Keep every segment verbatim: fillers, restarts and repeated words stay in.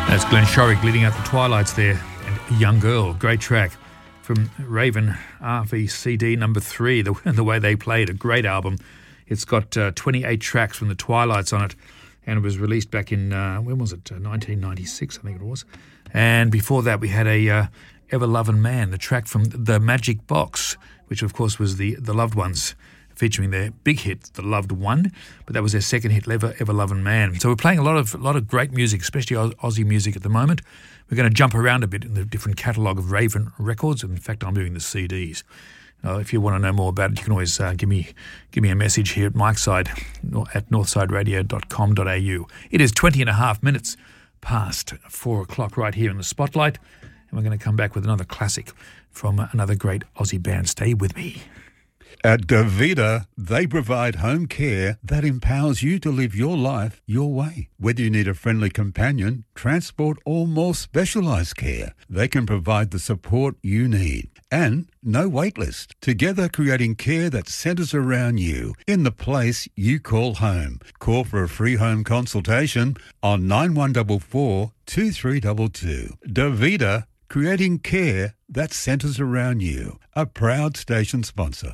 That's Glenn Shorrock leading out the Twilights there, and Young Girl, great track from Raven R V C D number three, the, the way they played, a great album. It's got uh, twenty-eight tracks from the Twilights on it, and it was released back in, uh, when was it, uh, nineteen ninety-six, I think it was. And before that we had a uh, Ever Lovin' Man, the track from The Magic Box, which of course was the, the Loved Ones, featuring their big hit, The Loved One, but that was their second hit, Ever, Ever Lovin' Man. So we're playing a lot of a lot of great music, especially Aussie music at the moment. We're going to jump around a bit in the different catalogue of Raven Records. In fact, I'm doing the C Ds. Uh, if you want to know more about it, you can always uh, give me give me a message here at Mike's side at northside radio dot com dot a u. It is twenty and a half minutes past four o'clock right here in the Spotlight, and we're going to come back with another classic from another great Aussie band. Stay with me. At Davida, they provide home care that empowers you to live your life your way. Whether you need a friendly companion, transport, or more specialised care, they can provide the support you need. And no wait list. Together creating care that centres around you in the place you call home. Call for a free home consultation on nine one four four, two three two two. Davida, creating care that centres around you. A proud station sponsor.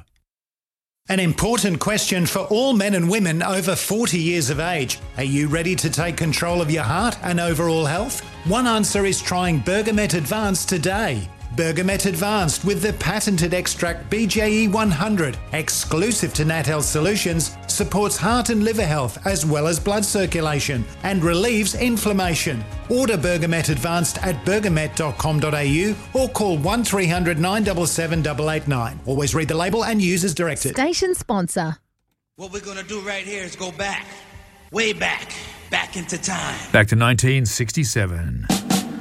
An important question for all men and women over forty years of age. Are you ready to take control of your heart and overall health? One answer is trying Bergamet Advanced today. Bergamet Advanced with the patented extract B J E one hundred, exclusive to Nat Health Solutions, supports heart and liver health as well as blood circulation and relieves inflammation. Order Bergamet Advanced at bergamet dot com dot a u or call one three hundred, nine seven seven, eight eight nine. Always read the label and use as directed. Station sponsor. What we're going to do right here is go back, way back, back into time. Back to nineteen sixty-seven.